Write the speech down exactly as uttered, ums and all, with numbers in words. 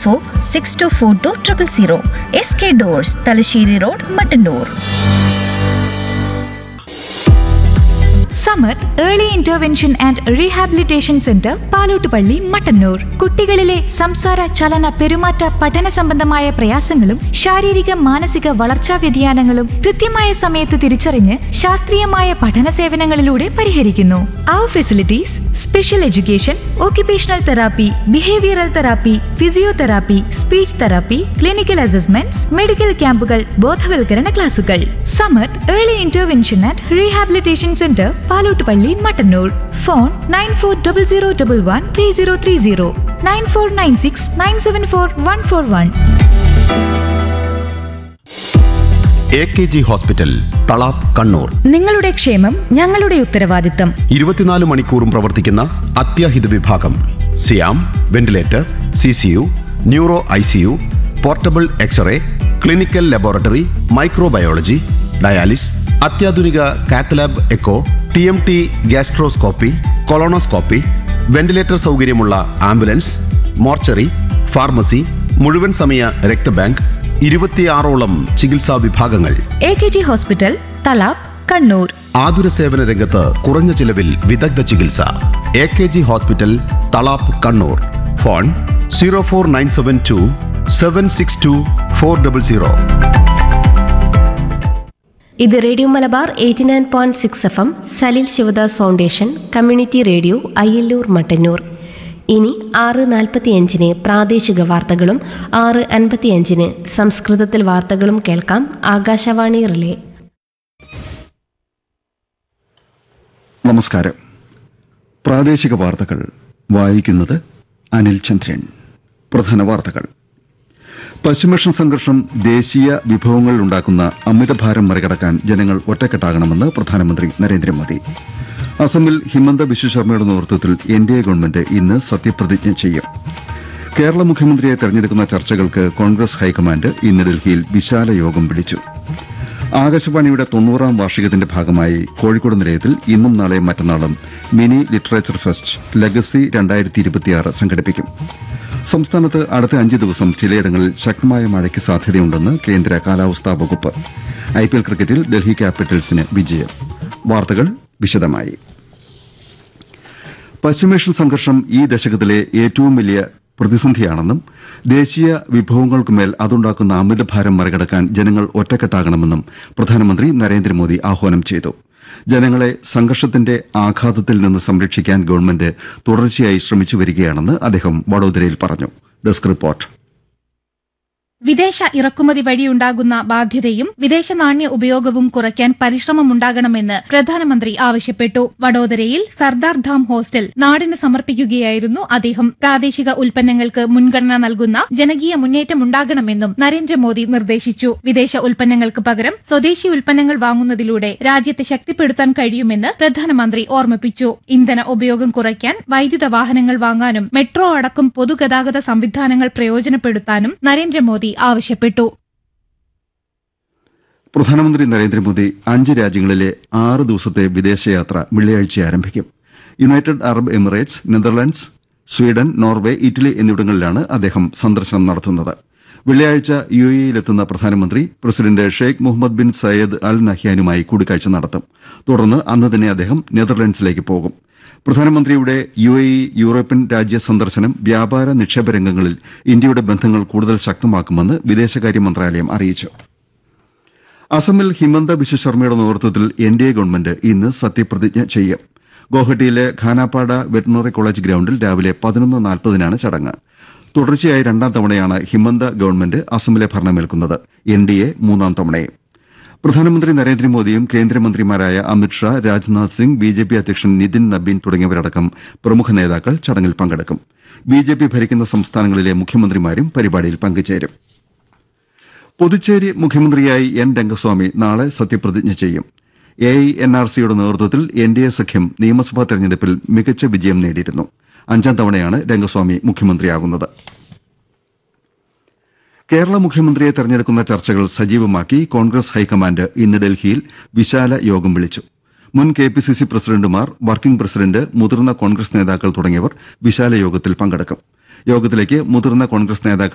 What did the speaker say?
Four six to four two triple zero. S K doors, Thalassery road, Mattannur. Samath early intervention and rehabilitation centre, Palottupalli, Mattannur. കുട്ടികളിലെ സംസാര, ചലന, പെരുമാറ്റ, പഠന സംബന്ധമായ പ്രയാസങ്ങളും ശാരീരിക മാനസിക വളർച്ചാ വ്യതിയാനങ്ങളും കൃത്യമായ സമയത്ത് തിരിച്ചറിഞ്ഞ് ശാസ്ത്രീയമായ പഠന സേവനങ്ങളിലൂടെ പരിഹരിക്കുന്നു. അവർ facilities: special education, occupational therapy, behavioural therapy, physiotherapy, speech therapy, clinical assessments, medical ക്യാമ്പുകൾ, ബോധവൽക്കരണ ക്ലാസുകൾ. Samath early intervention and rehabilitation centre, Palottupalli, Mattannur. Phone nine four double zero double one three zero three zero, nine four nine six nine seven four one four one. A K G hospital, Thalap, Kannur. നിങ്ങളുടെ ക്ഷേമം ഞങ്ങളുടെ ഉത്തരവാദിത്തം. ഇരുപത്തിനാല് മണിക്കൂറും പ്രവർത്തിക്കുന്ന അത്യാഹിത വിഭാഗം. സിയാം, ventilator, C C U, neuro I C U, portable x-ray, clinical laboratory, microbiology, dialysis, അത്യാധുനിക cath lab echo, T M T, gastroscopy, colonoscopy, ventilator സൗകര്യമുള്ള ആംബുലൻസ്, മോർച്ചറി, ഫാർമസി, മുഴുവൻ സമയ രക്തബാങ്ക്, ഇരുപത്തിയാറോളം ചികിത്സാ വിഭാഗങ്ങൾ. A K G hospital, Thalap, Kannur. ആതുര സേവന രംഗത്ത് കുറഞ്ഞ ചിലവിൽ വിദഗ്ധ ചികിത്സ. A K G hospital, Thalap, Kannur. Phone zero four nine seven to seven six to four double zero. ഇത് radio Malabar eighty nine point six F M, Salil Sivadas foundation community radio, Ayyallur, Mattannur. ഇനി ആറ് നാൽപ്പത്തിയഞ്ചിന് പ്രാദേശിക വാർത്തകളും ആറ് അൻപത്തിയഞ്ചിന് സംസ്കൃതത്തിൽ വാർത്തകളും കേൾക്കാം. ആകാശവാണി റിലേ. നമസ്കാരം. പ്രാദേശിക വാർത്തകൾ വായിക്കുന്നത് അനിൽ ചന്ദ്രൻ. പ്രധാന വാർത്തകൾ. പശ്ചിമേഷ്യൻ സംഘർഷം ദേശീയ വിഭവങ്ങളിൽ ഉണ്ടാക്കുന്ന അമിതഭാരം മറികടക്കാൻ ജനങ്ങൾ ഒറ്റക്കെട്ടാകണമെന്ന് പ്രധാനമന്ത്രി നരേന്ദ്രമോദി. അസമിൽ ഹിമന്ത ബിശ്വ ശർമ്മയുടെ നേതൃത്വത്തിൽ എൻ ഡി എ ഗവൺമെന്റ് ഇന്ന് സത്യപ്രതിജ്ഞ ചെയ്യും. കേരള മുഖ്യമന്ത്രിയെ തെരഞ്ഞെടുക്കുന്ന ചർച്ചകൾക്ക് കോൺഗ്രസ് ഹൈക്കമാൻഡ് ഇന്ന് ഡൽഹിയിൽ വിശാല യോഗം വിളിച്ചു. ആകാശവാണിയുടെ തൊണ്ണൂറാം വാർഷികത്തിന്റെ ഭാഗമായി കോഴിക്കോട് നിലയത്തിൽ ഇന്നും നാളെയും മറ്റന്നാളും മിനി ലിറ്ററേച്ചർ ഫെസ്റ്റ് ലെഗസി രണ്ടായിരത്തി ഇരുപത്തിയാറ് സംഘടിപ്പിക്കും. സംസ്ഥാനത്ത് അടുത്ത അഞ്ച് ദിവസം ചിലയിടങ്ങളിൽ ശക്തമായ മഴയ്ക്ക് സാധ്യതയുണ്ടെന്ന് കേന്ദ്ര കാലാവസ്ഥാ വകുപ്പ്. ഐ പി എൽ ക്രിക്കറ്റിൽ ഡൽഹി ക്യാപിറ്റൽസിന് വിജയം. വാർത്തകൾ വിശദമായി. പശ്ചിമേഷ്യൻ സംഘർഷം ഈ ദശകത്തിലെ ഏറ്റവും വലിയ പ്രതിസന്ധിയാണെന്നും ദേശീയ വിഭവങ്ങൾക്കുമേൽ അതുണ്ടാക്കുന്ന അമിതഭാരം മറികടക്കാൻ ജനങ്ങൾ ഒറ്റക്കെട്ടാകണമെന്നും പ്രധാനമന്ത്രി നരേന്ദ്രമോദി ആഹ്വാനം ചെയ്തു. ജനങ്ങളെ സംഘർഷത്തിന്റെ ആഘാതത്തിൽ നിന്ന് സംരക്ഷിക്കാൻ ഗവൺമെന്റ് തുടർച്ചയായി ശ്രമിച്ചു വരികയാണെന്ന് അദ്ദേഹം വഡോദരയിൽ പറഞ്ഞു. Desk report. വിദേശ ഇറക്കുമതി വഴിയുണ്ടാകുന്ന ബാധ്യതയും വിദേശ നാണ്യ ഉപയോഗവും കുറയ്ക്കാൻ പരിശ്രമമുണ്ടാകണമെന്ന് പ്രധാനമന്ത്രി ആവശ്യപ്പെട്ടു. വഡോദരയിൽ സർദാർ ധാം ഹോസ്റ്റൽ നാടിന് സമർപ്പിക്കുകയായിരുന്നു അദ്ദേഹം. പ്രാദേശിക ഉൽപ്പന്നങ്ങൾക്ക് മുൻഗണന നൽകുന്ന ജനകീയ മുന്നേറ്റമുണ്ടാകണമെന്നും നരേന്ദ്രമോദി നിർദ്ദേശിച്ചു. വിദേശ ഉൽപ്പന്നങ്ങൾക്ക് പകരം സ്വദേശി ഉൽപ്പന്നങ്ങൾ വാങ്ങുന്നതിലൂടെ രാജ്യത്തെ ശക്തിപ്പെടുത്താൻ കഴിയുമെന്ന് പ്രധാനമന്ത്രി ഓർമ്മിപ്പിച്ചു. ഇന്ധന ഉപയോഗം കുറയ്ക്കാൻ വൈദ്യുത വാഹനങ്ങൾ വാങ്ങാനും മെട്രോ അടക്കം പൊതുഗതാഗത സംവിധാനങ്ങൾ പ്രയോജനപ്പെടുത്താനും നരേന്ദ്രമോദി ആവശ്യപ്പെട്ടു. പ്രധാനമന്ത്രി നരേന്ദ്രമോദി അഞ്ച് രാജ്യങ്ങളിലെ ആറ് ദിവസത്തെ വിദേശയാത്ര വെള്ളിയാഴ്ച ആരംഭിക്കും. United Arab Emirates, Netherlands, Sweden, Norway, Italy എന്നിവിടങ്ങളിലാണ് അദ്ദേഹം സന്ദർശനം നടത്തുന്നത്. വെള്ളിയാഴ്ച യു എ യിലെത്തുന്ന പ്രധാനമന്ത്രി president Sheikh Muhammad bin Syed അൽ നഹ്യാനുമായി കൂടിക്കാഴ്ച നടത്തും. തുടർന്ന് അന്ന് തന്നെ അദ്ദേഹം നെതർലൻഡ്സിലേക്ക് പോകും. പ്രധാനമന്ത്രിയുടെ യു എ ഇ യൂറോപ്യൻ രാജ്യ സന്ദർശനം വ്യാപാര നിക്ഷേപ രംഗങ്ങളിൽ ഇന്ത്യയുടെ ബന്ധങ്ങൾ കൂടുതൽ ശക്തമാക്കുമെന്ന് വിദേശകാര്യ മന്ത്രാലയം അറിയിച്ചു. അസമിൽ ഹിമന്ത ബിശ്വ ശർമ്മയുടെ നേതൃത്വത്തിൽ എൻ ഡി എ ഗവൺമെന്റ് ഇന്ന് സത്യപ്രതിജ്ഞ ചെയ്യും. ഗോഹട്ടിയിലെ ഖാനാപ്പാട വെറ്റിനറി കോളേജ് ഗ്രൌണ്ടിൽ രാവിലെ പതിനൊന്ന് നാൽപ്പതിനാണ് ചടങ്ങ്. തുടർച്ചയായി രണ്ടാം തവണയാണ് ഹിമന്ത ഗവൺമെന്റ് അസമിലെ ഭരണമേൽക്കുന്നത്. എൻ ഡി എ മൂന്നാം തവണയും. പ്രധാനമന്ത്രി നരേന്ദ്രമോദിയും കേന്ദ്രമന്ത്രിമാരായ Amit Shah, Rajnath Singh, B J P അധ്യക്ഷൻ നിതിൻ നബീൻ തുടങ്ങിയവരടക്കം പ്രമുഖ നേതാക്കൾ ചടങ്ങിൽ പങ്കെടുക്കും. ബി ജെ പി ഭരിക്കുന്ന സംസ്ഥാനങ്ങളിലെ മുഖ്യമന്ത്രിമാരും പരിപാടിയിൽ പങ്കുചേരും. പുതുച്ചേരി മുഖ്യമന്ത്രിയായി എൻ രംഗസ്വാമി നാളെ സത്യപ്രതിജ്ഞ ചെയ്യും. എ ഐ എൻ ആർ സിയുടെ നേതൃത്വത്തിൽ എൻ ഡി എ സഖ്യം നിയമസഭാ തെരഞ്ഞെടുപ്പിൽ മികച്ച വിജയം നേടിയിരുന്നു. അഞ്ചാം തവണയാണ് രംഗസ്വാമി മുഖ്യമന്ത്രിയാകുന്നത്. കേരള മുഖ്യമന്ത്രിയെ തെരഞ്ഞെടുക്കുന്ന ചർച്ചകൾ സജീവമാക്കി കോൺഗ്രസ് ഹൈക്കമാൻഡ് ഇന്ന് ഡൽഹിയിൽ വിശാല യോഗം വിളിച്ചു. മുൻ കെ പി സി സി പ്രസിഡന്റുമാർ, വർക്കിംഗ് പ്രസിഡന്റ്, മുതിർന്ന കോൺഗ്രസ് നേതാക്കൾ തുടങ്ങിയവർ വിശാല യോഗത്തിൽ പങ്കെടുക്കും. യോഗത്തിലേക്ക് മുതിർന്ന കോൺഗ്രസ് നേതാക്കൾ